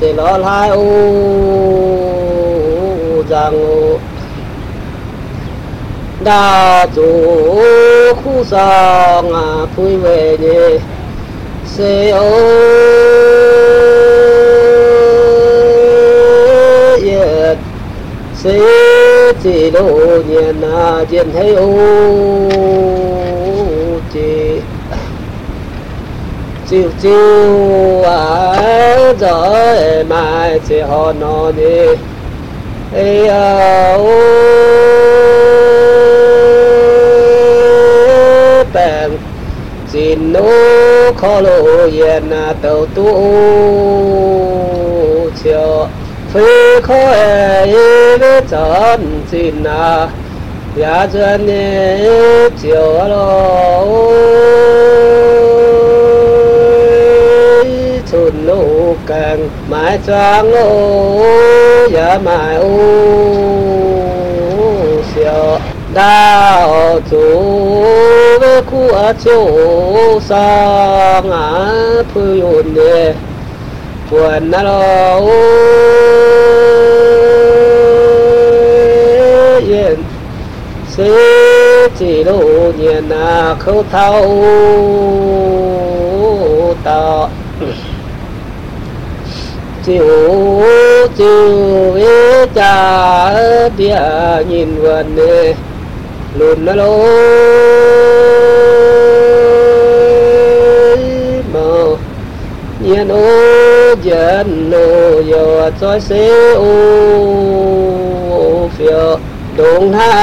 để lo hai ô rằng đa chủ khu sang phui về nhé sẽ ô yết sẽ chỉ đồ nhiên diện thấy ô chỉ chiều chiều rồi mai chỉ họ nó đi ê bèn xin nó khó lộ yên tàu tu chiều phi khó với chân xin giá chân chiều lo chun lô càng mãi choáng ô giá mãi ô xio đào chủ với khu ở chỗ sang phui hồn nè quần lo yên sẽ chỉ đồ nhiên khâu thao tạo chiều chiều với cha bia nhìn vần nè lùn nó lối mờ nhiên ô dân ô giờ cho xe ô phiêu đông ha